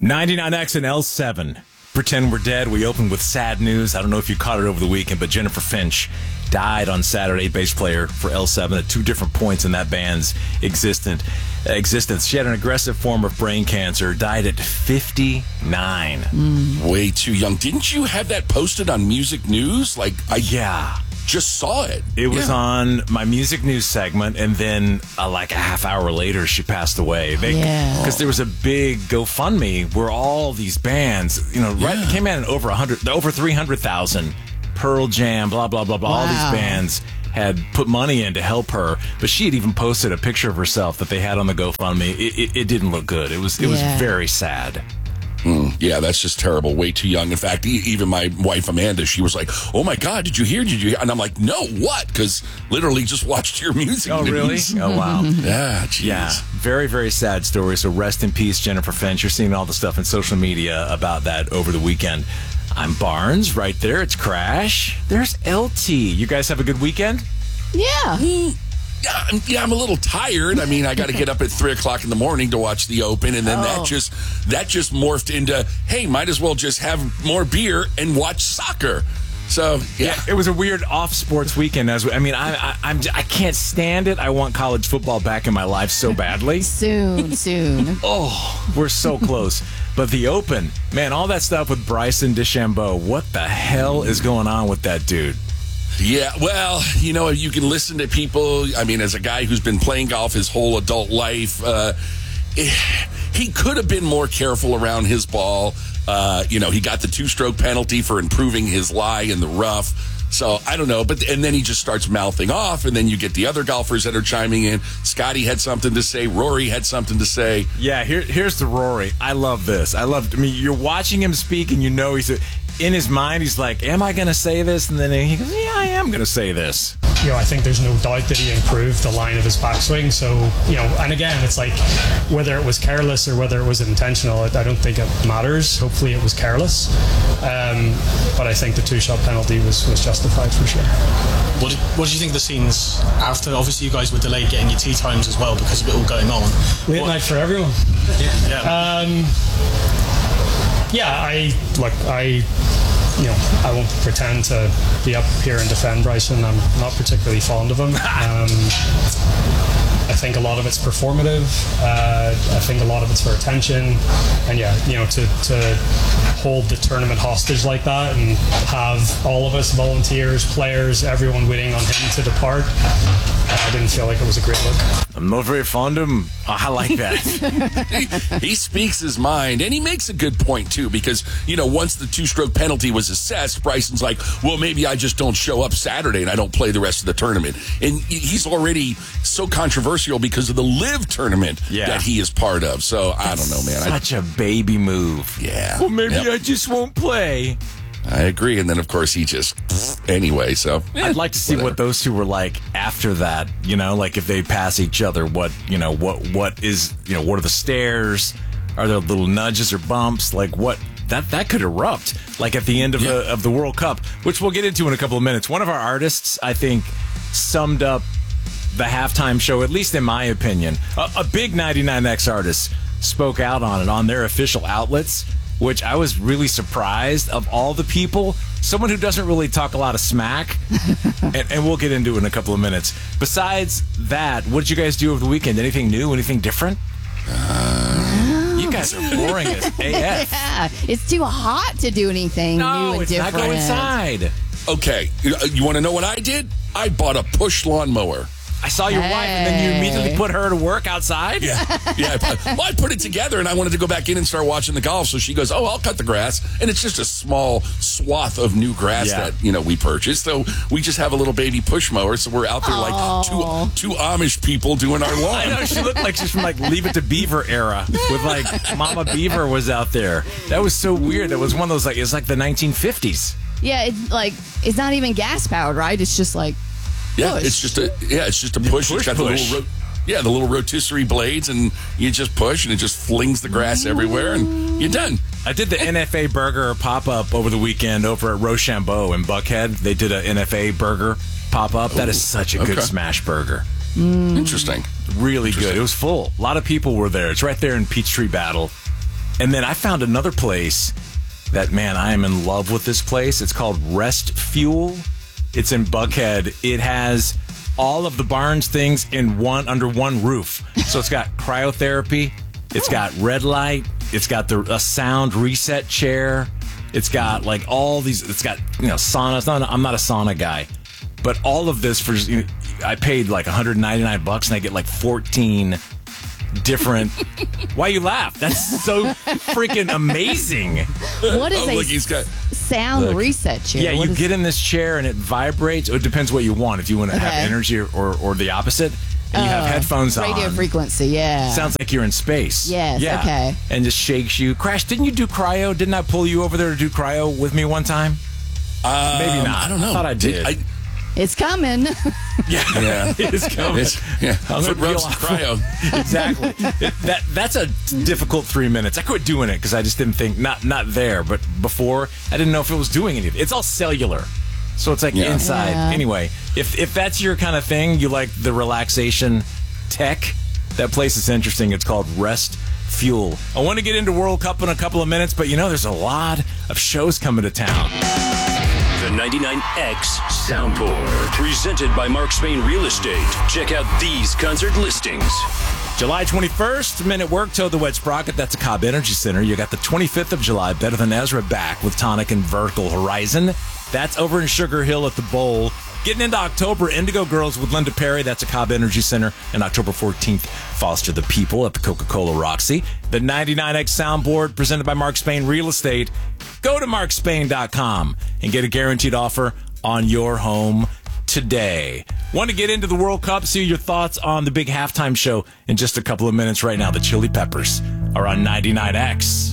99X and L7. Pretend We're Dead. We opened with sad news. I don't know if you caught it over the weekend, but Jennifer Finch died on Saturday, bass player for L7 at two different points in that band's existence. She had an aggressive form of brain cancer, died at 59. Way too young. Didn't you have that posted on Music News? Yeah. Just saw it. It was on my music news segment, and then like a half hour later, she passed away. Because there was a big GoFundMe where all these bands, came in over 300,000. Pearl Jam, blah, blah, blah, blah. Wow. All these bands had put money in to help her, but she had even posted a picture of herself that they had on the GoFundMe. It didn't look good. It was very sad. Yeah, that's just terrible. Way too young. In fact, even my wife, Amanda, she was like, oh, my God, did you hear? And I'm like, no, what? Because literally just watched your music news. Really? Oh, wow. Yeah, geez. Yeah, very, very sad story. So rest in peace, Jennifer Finch. You're seeing all the stuff in social media about that over the weekend. I'm Barnes. Right there, it's Crash. There's LT. You guys have a good weekend? Yeah. Yeah, I'm a little tired. I mean, I got to get up at 3 o'clock in the morning to watch the Open, and then that just morphed into, hey, might as well just have more beer and watch soccer. So yeah, it was a weird off-sports weekend. I can't stand it. I want college football back in my life so badly. Soon. Oh, we're so close. But the Open, man, all that stuff with Bryson DeChambeau. What the hell is going on with that dude? Yeah, well, you can listen to people. I mean, as a guy who's been playing golf his whole adult life, he could have been more careful around his ball. He got the 2-stroke penalty for improving his lie in the rough. So I don't know, and then he just starts mouthing off, and then you get the other golfers that are chiming in. Scotty had something to say. Rory had something to say. Yeah, here's the Rory. I love this. You're watching him speak, and he's in his mind. He's like, "Am I going to say this?" And then he goes, "Yeah, I am going to say this." I think there's no doubt that he improved the line of his backswing. So, and again, it's like whether it was careless or whether it was intentional, I don't think it matters. Hopefully it was careless. But I think the 2-shot penalty was justified for sure. What do you think of the scenes after? Obviously, you guys were delayed getting your tee times as well because of it all going on. Late night for everyone. I won't pretend to be up here and defend Bryson. I'm not particularly fond of him. I think a lot of it's performative. I think a lot of it's for attention. And to hold the tournament hostage like that and have all of us, volunteers, players, everyone waiting on him to depart, I didn't feel like it was a great look. I'm not very fond of him. I like that. He speaks his mind, and he makes a good point, too, because, once the 2-stroke penalty was assessed, Bryson's like, well, maybe I just don't show up Saturday and I don't play the rest of the tournament. And he's already so controversial because of the LIV tournament that he is part of. So, I don't know, man. Such a baby move. Yeah. Well, maybe I just won't play. I agree. And then, of course, he just... Anyway, so... I'd like to see what those two were like after that. Like if they pass each other, what are the stares? Are there little nudges or bumps? Like what... That could erupt, like at the end of the World Cup, which we'll get into in a couple of minutes. One of our artists, I think, summed up the halftime show, at least in my opinion. A big 99X artist spoke out on it on their official outlets, which I was really surprised. Of all the people, someone who doesn't really talk a lot of smack, and we'll get into it in a couple of minutes. Besides that, what did you guys do over the weekend? Anything new? Anything different? You guys are boring as AF. Yeah, it's too hot to do anything new and different. Not go inside. Okay, you want to know what I did? I bought a push lawnmower. I saw your wife, and then you immediately put her to work outside? Yeah. I put it together, and I wanted to go back in and start watching the golf. So she goes, I'll cut the grass. And it's just a small swath of new grass that, we purchased. So we just have a little baby push mower. So we're out there like two Amish people doing our lawn. I know, she looked like she's from Leave It to Beaver era with Mama Beaver was out there. That was so weird. That was one of those, it's like the 1950s. Yeah, it's not even gas powered, right? It's just like... Yeah, push. it's just a push. It's got the little rotisserie blades, and you just push, and it just flings the grass everywhere, and you're done. I did the NFA burger pop-up over the weekend over at Rochambeau in Buckhead. They did a NFA burger pop-up. That is such a good smash burger. Interesting. Really good. It was full. A lot of people were there. It's right there in Peachtree Battle. And then I found another place that, man, I am in love with this place. It's called Rest Fuel. It's in Buckhead. It has all of the Barnes things under one roof. So it's got cryotherapy. It's got red light. It's got a sound reset chair. It's got like all these. It's got saunas. I'm not a sauna guy, but all of this for I paid like $199 and I get like 14 different. Why you laugh? That's so freaking amazing. What is look, he's got sound reset chair? Yeah, you get in this chair and it vibrates. It depends what you want. If you want to have energy or the opposite. And you have headphones on. Radio frequency, yeah. Sounds like you're in space. Yes, okay. And just shakes you. Crash, didn't you do cryo? Didn't I pull you over there to do cryo with me one time? Maybe not. I don't know. I thought I did. It's coming. Yeah, it is coming. Foot rubs and cryo. Exactly. That's a difficult 3 minutes. I quit doing it because I just didn't think, not there, but before, I didn't know if it was doing anything. It's all cellular. So it's like inside. Yeah. Anyway, if that's your kind of thing, you like the relaxation tech, that place is interesting. It's called Rest Fuel. I want to get into World Cup in a couple of minutes, but there's a lot of shows coming to town. The 99X Soundboard, presented by Mark Spain Real Estate. Check out these concert listings. July 21st, Men at Work, Toad the Wet Sprocket. That's a Cobb Energy Center. You got the 25th of July, Better Than Ezra back with Tonic and Vertical Horizon. That's over in Sugar Hill at the Bowl. Getting into October, Indigo Girls with Linda Perry. That's a Cobb Energy Center. And October 14th, Foster the People at the Coca-Cola Roxy. The 99X Soundboard, presented by Mark Spain Real Estate. Go to markspain.com and get a guaranteed offer on your home today. Want to get into the World Cup? See your thoughts on the big halftime show in just a couple of minutes right now. The Chili Peppers are on 99X.